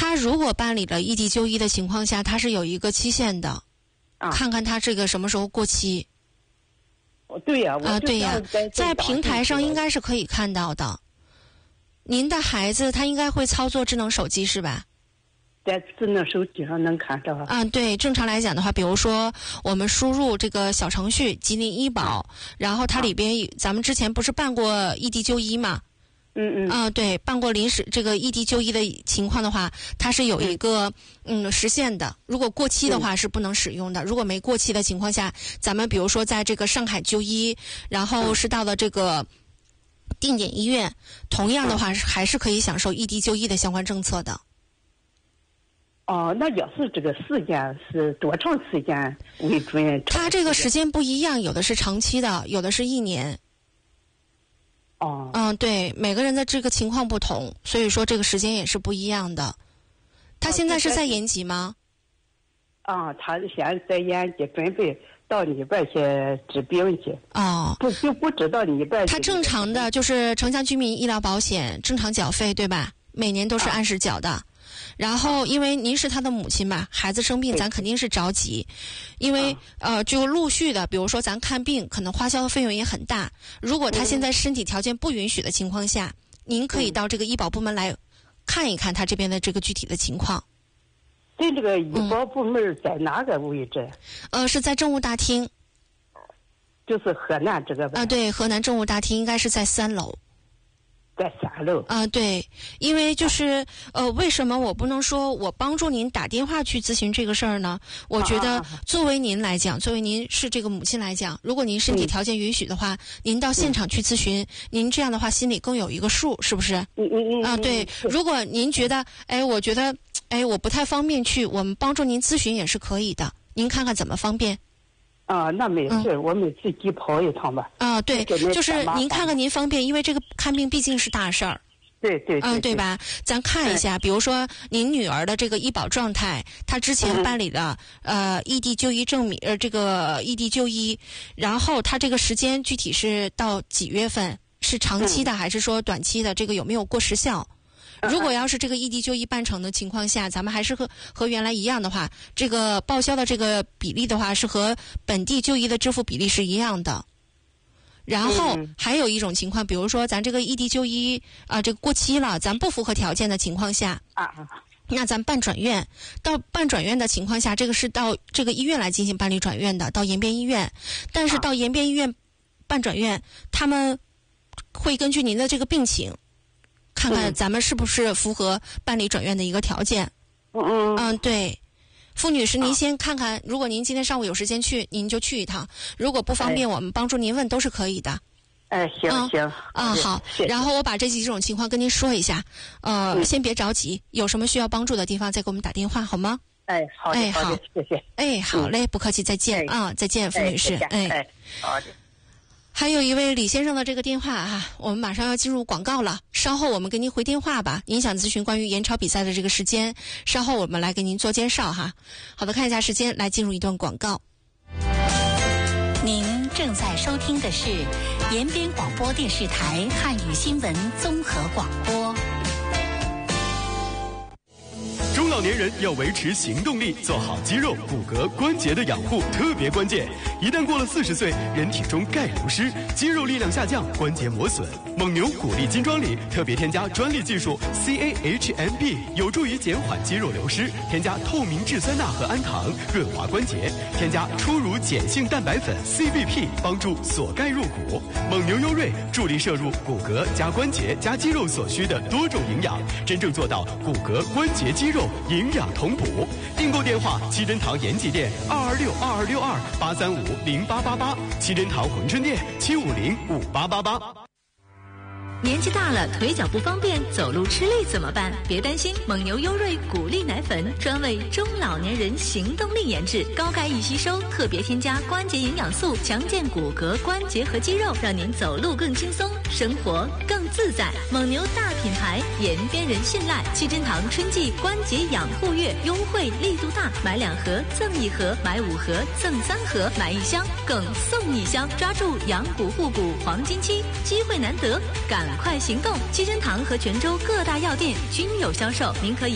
他如果办理了异地就医的情况下，他是有一个期限的，看看他这个什么时候过期。 对呀， 对呀，在平台上应该是可以看到的。您的孩子他应该会操作智能手机是吧？ 在智能手机上能看到。 对，正常来讲的话，比如说我们输入这个小程序吉林医保，然后它里边咱们之前不是办过异地就医吗？对，办过临时这个异地就医的情况的话，它是有一个时限的。如果过期的话是不能使用的。如果没过期的情况下，咱们比如说在这个上海就医，然后是到了这个定点医院，同样的话还是可以享受异地就医的相关政策的。 那要是这个时间是多长时间为准？ 它这个时间不一样，有的是长期的，有的是1年。对，每个人的这个情况不同，所以说这个时间也是不一样的。他现在是在延吉吗？ 他现在在延吉，准备到那边去治病去。不知道那边。 他正常的就是城乡居民医疗保险正常缴费对吧？每年都是按时缴的。然后因为您是他的母亲嘛，孩子生病咱肯定是着急，因为就陆续的，比如说咱看病可能花销的费用也很大，如果他现在身体条件不允许的情况下，您可以到这个医保部门来看一看他这边的这个具体的情况。 对，这个医保部门在哪个位置？ 是在政务大厅。 就是河南这个吧？ 对，河南政务大厅应该是在3楼。 在3楼。 对，因为就是为什么我不能说我帮助您打电话去咨询这个事儿呢？我觉得作为您来讲，作为您是这个母亲来讲，如果您身体条件允许的话，您到现场去咨询，您这样的话心里更有一个数，是不是？对，如果您觉得我觉得我不太方便去，我们帮助您咨询也是可以的，您看看怎么方便。 那没事，我们自己跑一趟吧。 对，就是您看看您方便，因为这个看病毕竟是大事儿。 对， 对吧？咱看一下，比如说您女儿的这个医保状态，她之前办理了异地就医证明，这个异地就医，然后她这个时间具体是到几月份？是长期的还是说短期的？这个有没有过时效？如果要是这个异地就医办成的情况下，咱们还是和原来一样的话，这个报销的这个比例的话是和本地就医的支付比例是一样的。然后还有一种情况，比如说咱这个异地就医这个过期了，咱不符合条件的情况下那咱办转院，到办转院的情况下，这个是到这个医院来进行办理转院的，到延边医院。但是到延边医院办转院，他们会根据您的这个病情看看咱们是不是符合办理转院的一个条件。对，傅女士，您先看看，如果您今天上午有时间去，您就去一趟；如果不方便，我们帮助您问都是可以的。 行。 好，然后我把这几种情况跟您说一下。先别着急，有什么需要帮助的地方再给我们打电话，好吗？ 好的，好的，谢谢。 好嘞，不客气，再见再见，傅女士。 好的。 还有一位李先生的这个电话我们马上要进入广告了，稍后我们给您回电话吧。您想咨询关于延超比赛的这个时间，稍后我们来给您做介绍好的，看一下时间，来进入一段广告。 您正在收听的是延边广播电视台汉语新闻综合广播。 中老年人要维持行动力，做好肌肉、骨骼、关节的养护特别关键。一旦过了40岁，人体中钙流失，肌肉力量下降，关节磨损。蒙牛骨力金装里特别添加专利技术 CAHMP， 有助于减缓肌肉流失。添加透明质酸钠和氨糖，润滑关节。添加初乳碱性蛋白粉 CBP， 帮助锁钙入骨。蒙牛优瑞助力摄入骨骼加关节加肌肉所需的多种营养，真正做到骨骼、关节、肌肉营养同补。订购电话：七珍堂延吉店2262262835888，七珍堂珲春店7505888。 年纪大了，腿脚不方便，走路吃力怎么办？别担心，蒙牛优瑞骨力奶粉专为中老年人行动力研制，高钙易吸收，特别添加关节营养素，强健骨骼、关节和肌肉，让您走路更轻松，生活更自在。蒙牛大品牌，延边人信赖。七珍堂春季关节养护月优惠力度大，买2盒赠1盒，买5盒赠3盒，买1箱更送1箱，抓住养骨护骨黄金期，机会难得，赶快行动！七珍堂和泉州各大药店均有销售，您可以